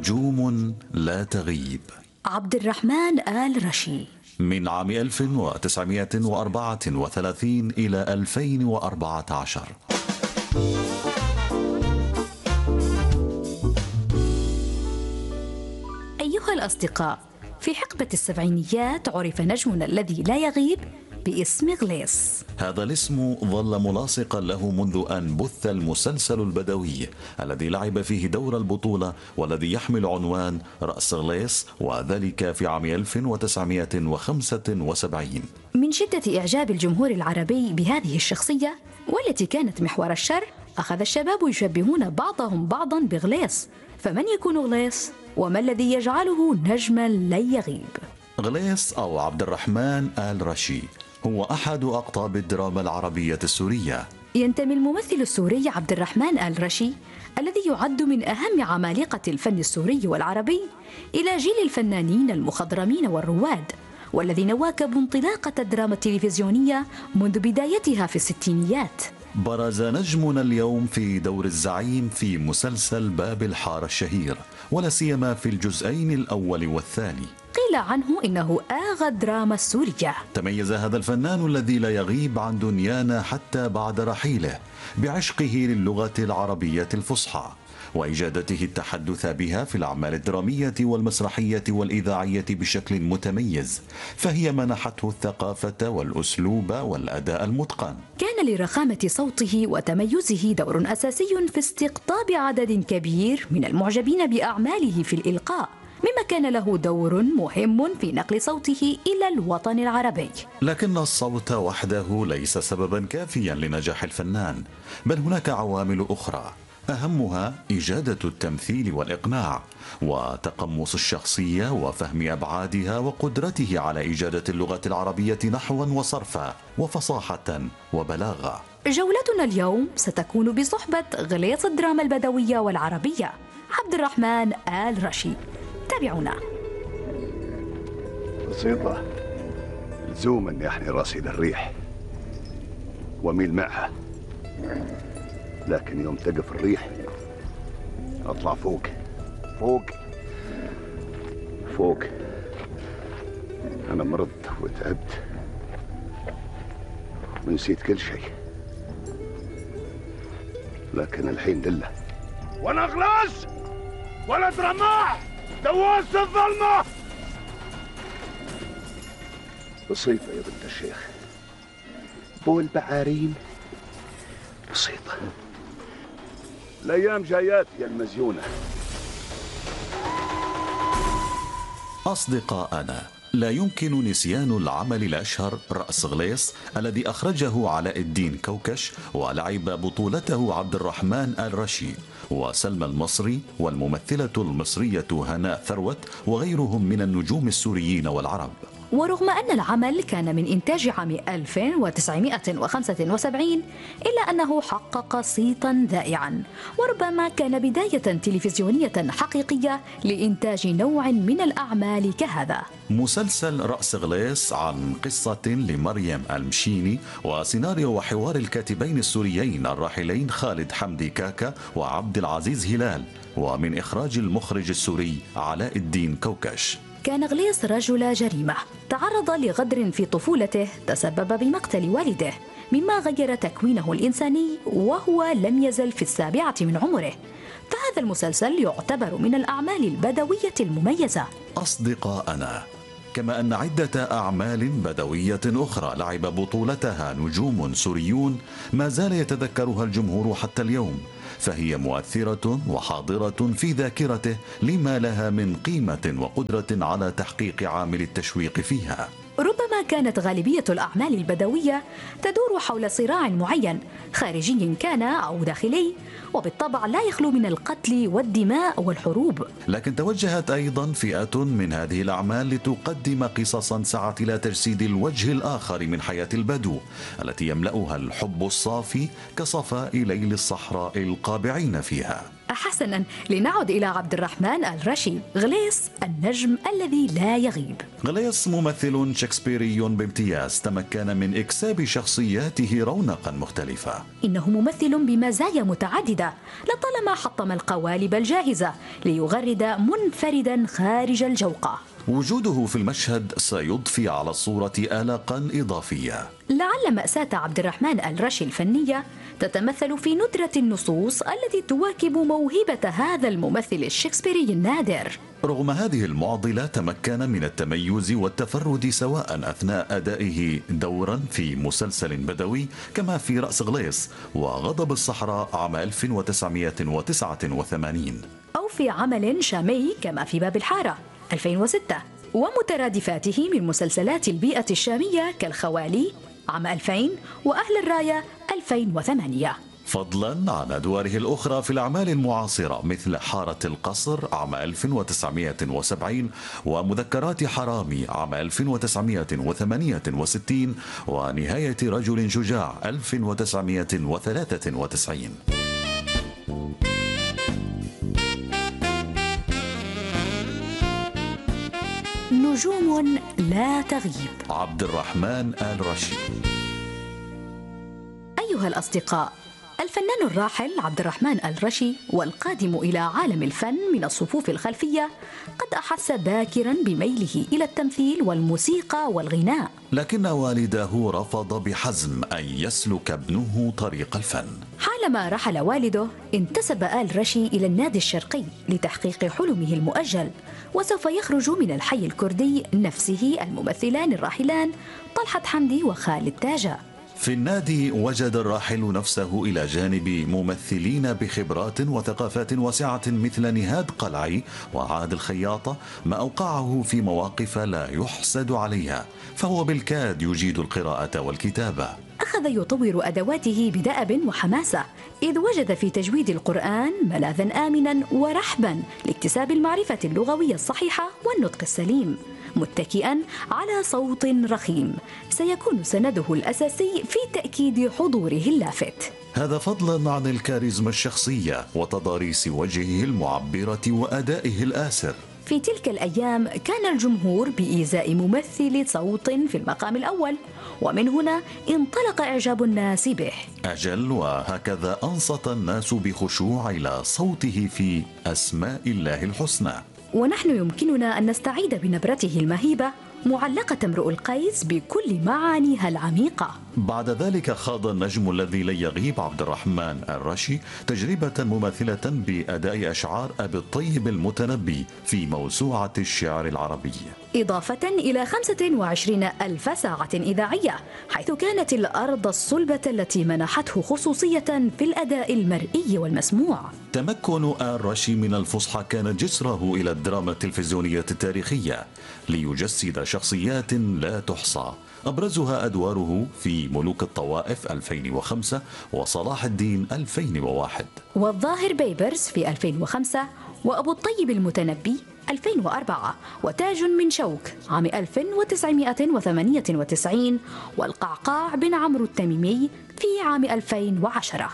نجوم لا تغيب. عبد الرحمن آل رشي. من عام 1934 إلى 2014. أيها الأصدقاء، في حقبة السبعينيات عرف نجمنا الذي لا يغيب باسم غليص. هذا الاسم ظل ملاصقا له منذ أن بث المسلسل البدوي الذي لعب فيه دور البطولة والذي يحمل عنوان رأس غليص، وذلك في عام 1975. من شدة إعجاب الجمهور العربي بهذه الشخصية والتي كانت محور الشر، أخذ الشباب يشبهون بعضهم بعضا بغليص. فمن يكون غليص؟ وما الذي يجعله نجما لا يغيب؟ غليص أو عبد الرحمن آل رشي هو أحد أقطاب الدراما العربية السورية. ينتمي الممثل السوري عبد الرحمن آل رشي الذي يعد من أهم عمالقة الفن السوري والعربي إلى جيل الفنانين المخضرمين والرواد، والذين واكبوا انطلاقة الدراما التلفزيونية منذ بدايتها في الستينيات. برز نجمنا اليوم في دور الزعيم في مسلسل باب الحارة الشهير، ولا سيما في الجزئين الأول والثاني. قيل عنه إنه آغا الدراما السورية. تميز هذا الفنان الذي لا يغيب عن دنيانا حتى بعد رحيله بعشقه للغة العربية الفصحى، وإجادته التحدث بها في الأعمال الدرامية والمسرحية والإذاعية بشكل متميز، فهي منحته الثقافة والأسلوب والأداء المتقن. كان لرخامة صوته وتميزه دور أساسي في استقطاب عدد كبير من المعجبين بأعماله في الإلقاء، مما كان له دور مهم في نقل صوته إلى الوطن العربي. لكن الصوت وحده ليس سببا كافيا لنجاح الفنان، بل هناك عوامل أخرى أهمها إجادة التمثيل والإقناع وتقمص الشخصية وفهم أبعادها وقدرته على إجادة اللغة العربية نحوا وصرفا وفصاحة وبلاغة. جولتنا اليوم ستكون بصحبة غليص الدراما البدوية والعربية عبد الرحمن آل رشي. تابعونا. بسيطة، لزوما يحني راسي للريح واميل معها، لكن يوم تقف الريح اطلع فوق فوق فوق. انا مرضت وتعبت ونسيت كل شيء، لكن الحين لله. وانا غلاس ولد رماح دوست الظلمة. بسيطة يا بنت الشيخ، بول بعارين بسيطة. الأيام جايات يا المزيونة. أصدقاءنا، لا يمكن نسيان العمل الأشهر رأس غليص الذي أخرجه علاء الدين كوكش ولعب بطولته عبد الرحمن آل رشي وسلمى المصري والممثلة المصرية هناء ثروت وغيرهم من النجوم السوريين والعرب. ورغم أن العمل كان من إنتاج عام 1975 إلا أنه حقق صيتا ذائعا، وربما كان بداية تلفزيونية حقيقية لإنتاج نوع من الأعمال كهذا. مسلسل رأس غليص عن قصة لمريم المشيني وسيناريو وحوار الكاتبين السوريين الراحلين خالد حمدي كاكا وعبد العزيز هلال، ومن إخراج المخرج السوري علاء الدين كوكش. كان غليص رجل جريمة، تعرض لغدر في طفولته تسبب بمقتل والده، مما غير تكوينه الإنساني وهو لم يزل في 7 من عمره. فهذا المسلسل يعتبر من الأعمال البدوية المميزة. أصدقاءنا، كما أن عدة أعمال بدوية أخرى لعب بطولتها نجوم سوريون ما زال يتذكرها الجمهور حتى اليوم، فهي مؤثرة وحاضرة في ذاكرته لما لها من قيمة وقدرة على تحقيق عامل التشويق فيها. ربما كانت غالبية الأعمال البدوية تدور حول صراع معين، خارجي كان أو داخلي، وبالطبع لا يخلو من القتل والدماء والحروب. لكن توجهت أيضا فئة من هذه الأعمال لتقدم قصصا سعت إلى تجسيد الوجه الآخر من حياة البدو التي يملأها الحب الصافي كصفاء ليل الصحراء القابعين فيها. حسناً، لنعد إلى عبد الرحمن الرشي، غليس النجم الذي لا يغيب. غليس ممثل شكسبيري بامتياز، تمكن من إكساب شخصياته رونقا مختلفة. إنه ممثل بمزايا متعددة، لطالما حطم القوالب الجاهزة ليغرد منفردا خارج الجوقة. وجوده في المشهد سيضفي على الصورة آلاقا إضافية. لعل مأساة عبد الرحمن الرشي الفنية تتمثل في ندرة النصوص التي تواكب موهبة هذا الممثل الشكسبيري النادر. رغم هذه المعضلة تمكن من التميز والتفرد سواء أثناء أدائه دورا في مسلسل بدوي كما في رأس غليس وغضب الصحراء عام 1989، أو في عمل شامي كما في باب الحارة 2006، ومترادفاته من مسلسلات البيئة الشامية كالخوالي عام 2000 وأهل الراية 2008. فضلا عن أدواره الأخرى في الأعمال المعاصرة مثل حارة القصر عام 1970 ومذكرات حرامي عام 1968 ونهاية رجل شجاع 1993. نجوم لا تغيب. عبد الرحمن الرشي. أيها الأصدقاء، الفنان الراحل عبد الرحمن الرشي والقادم إلى عالم الفن من الصفوف الخلفية قد أحس باكرا بميله إلى التمثيل والموسيقى والغناء، لكن والده رفض بحزم أن يسلك ابنه طريق الفن. حالما رحل والده انتسب آل رشي إلى النادي الشرقي لتحقيق حلمه المؤجل، وسوف يخرج من الحي الكردي نفسه الممثلان الراحلان طلحة حمدي وخالد تاجة. في النادي وجد الراحل نفسه إلى جانب ممثلين بخبرات وثقافات واسعة مثل نهاد قلعي وعادل خياطة، ما أوقعه في مواقف لا يحسد عليها، فهو بالكاد يجيد القراءة والكتابة. أخذ يطور أدواته بدأب وحماسة، إذ وجد في تجويد القرآن ملاذا آمنا ورحبا لاكتساب المعرفة اللغوية الصحيحة والنطق السليم، متكئا على صوت رخيم سيكون سنده الأساسي في تأكيد حضوره اللافت. هذا فضلا عن الكاريزما الشخصية وتضاريس وجهه المعبرة وأدائه الآسر. في تلك الأيام كان الجمهور بإيذاء ممثل صوت في المقام الأول، ومن هنا انطلق إعجاب الناس به. أجل، وهكذا أنصت الناس بخشوع إلى صوته في أسماء الله الحسنى. ونحن يمكننا أن نستعيد بنبرته المهيبة معلقة امرؤ القيس بكل معانيها العميقة. بعد ذلك خاض النجم الذي لا يغيب عبد الرحمن الرشي تجربة مماثلة بأداء أشعار أبي الطيب المتنبي في موسوعة الشعر العربي، إضافة إلى 25,000 ساعة إذاعية، حيث كانت الأرض الصلبة التي منحته خصوصية في الأداء المرئي والمسموع. تمكن الرشي من الفصحى كان جسره إلى الدراما التلفزيونية التاريخية ليجسد شخصيات لا تحصى، أبرزها أدواره في ملوك الطوائف 2005 وصلاح الدين 2001، والظاهر بيبرز في 2005، وأبو الطيب المتنبي 2004، وتاج من شوك عام 1998، والقعقاع بن عمرو التميمي في عام 2010.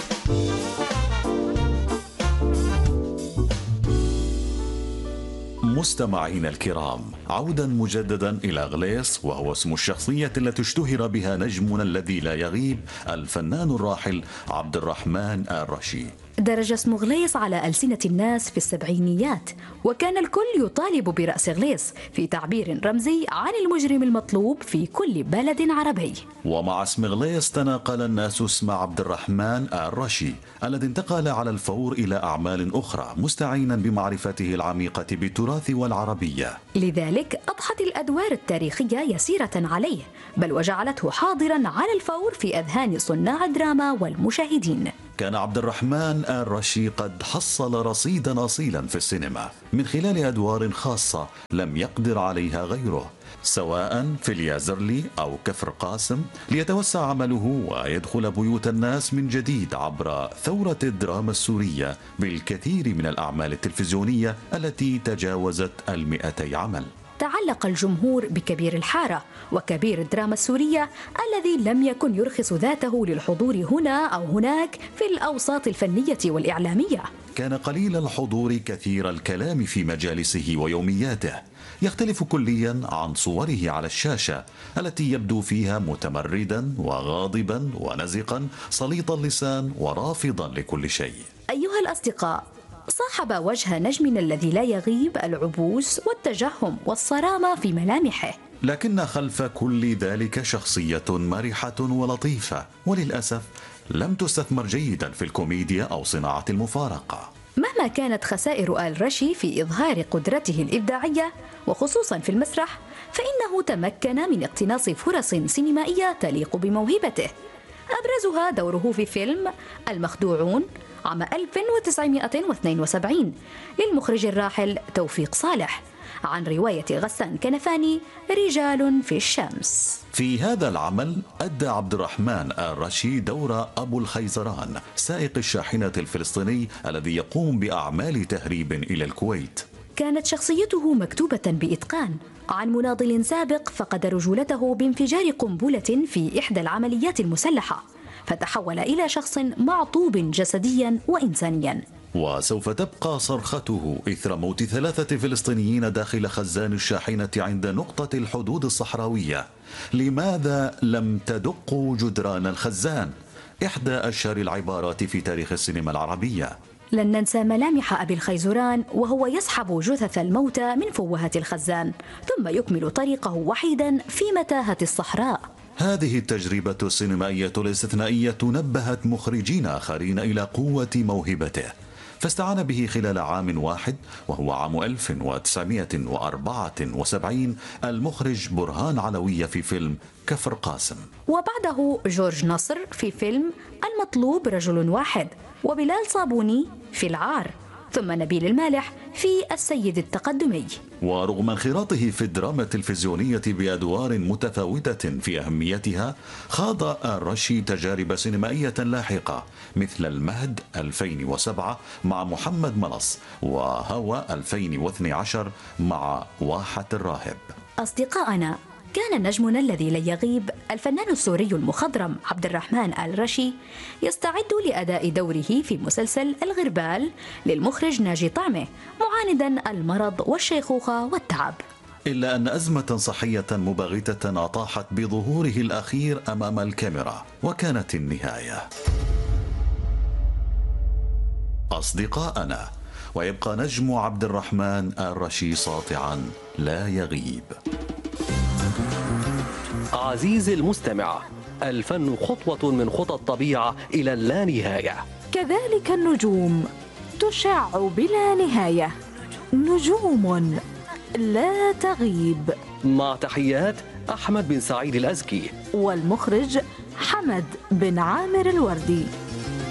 مستمعين الكرام، عودا مجددا إلى غليس، وهو اسم الشخصية التي اشتهر بها نجمنا الذي لا يغيب الفنان الراحل عبد الرحمن الرشي. درج اسم غليس على ألسنة الناس في السبعينيات، وكان الكل يطالب برأس غليس في تعبير رمزي عن المجرم المطلوب في كل بلد عربي. ومع اسم غليس تناقل الناس اسم عبد الرحمن الرشي الذي انتقل على الفور إلى أعمال أخرى مستعينا بمعرفته العميقة بالتراث والعربية، لذلك أضحت الأدوار التاريخية يسيرة عليه، بل وجعلته حاضرا على الفور في أذهان صناع الدراما والمشاهدين. كان عبد الرحمن الرشي قد حصل رصيدا أصيلا في السينما من خلال أدوار خاصة لم يقدر عليها غيره، سواء في اليازرلي أو كفر قاسم، ليتوسع عمله ويدخل بيوت الناس من جديد عبر ثورة الدراما السورية بالكثير من الأعمال التلفزيونية التي تجاوزت 200 عمل. تعلق الجمهور بكبير الحارة وكبير الدراما السورية الذي لم يكن يرخص ذاته للحضور هنا أو هناك في الأوساط الفنية والإعلامية. كان قليل الحضور كثير الكلام في مجالسه ويومياته، يختلف كليا عن صوره على الشاشة التي يبدو فيها متمردا وغاضبا ونزقا سليط اللسان ورافضا لكل شيء. أيها الأصدقاء، صاحب وجه نجمنا الذي لا يغيب العبوس والتجهم والصرامة في ملامحه، لكن خلف كل ذلك شخصية مرحة ولطيفة، وللأسف لم تستثمر جيدا في الكوميديا أو صناعة المفارقة. مهما كانت خسائر آل رشي في إظهار قدرته الإبداعية وخصوصا في المسرح، فإنه تمكن من اقتناص فرص سينمائية تليق بموهبته، أبرزها دوره في فيلم المخدوعون عام 1972 للمخرج الراحل توفيق صالح، عن رواية غسان كنفاني رجال في الشمس. في هذا العمل أدى عبد الرحمن آل رشي دور أبو الخيزران، سائق الشاحنة الفلسطيني الذي يقوم بأعمال تهريب إلى الكويت. كانت شخصيته مكتوبة بإتقان عن مناضل سابق فقد رجولته بانفجار قنبلة في إحدى العمليات المسلحة، فتحول إلى شخص معطوب جسديا وإنسانيا. وسوف تبقى صرخته إثر موت 3 فلسطينيين داخل خزان الشاحنة عند نقطة الحدود الصحراوية. لماذا لم تدقوا جدران الخزان؟ إحدى أشهر العبارات في تاريخ السينما العربية. لن ننسى ملامح أبي الخيزران وهو يسحب جثث الموتى من فوهة الخزان، ثم يكمل طريقه وحيدا في متاهة الصحراء. هذه التجربة السينمائية الاستثنائية نبهت مخرجين آخرين إلى قوة موهبته، فاستعان به خلال عام واحد وهو عام 1974 المخرج برهان علوية في فيلم كفر قاسم، وبعده جورج نصر في فيلم المطلوب رجل واحد، وبلال صابوني في العار، ثم نبيل المالح في السيد التقدمي. ورغم انخراطه في الدراما التلفزيونية بأدوار متفاوتة في أهميتها، خاض آل رشي تجارب سينمائية لاحقة مثل المهد 2007 مع محمد منص، وهوى 2012 مع واحة الراهب. أصدقائنا، كان نجمنا الذي لا يغيب الفنان السوري المخضرم عبد الرحمن آل رشي يستعد لأداء دوره في مسلسل الغربال للمخرج ناجي طعمة، معاندا المرض والشيخوخة والتعب. إلا أن أزمة صحية مباغتة أطاحت بظهوره الأخير أمام الكاميرا، وكانت النهاية. أصدقائنا، ويبقى نجم عبد الرحمن آل رشي ساطعا لا يغيب. عزيزي المستمع، الفن خطوة من خطى الطبيعة إلى اللانهاية، كذلك النجوم تشع بلا نهاية، نجوم لا تغيب. مع تحيات أحمد بن سعيد الأزكي والمخرج حمد بن عامر الوردي.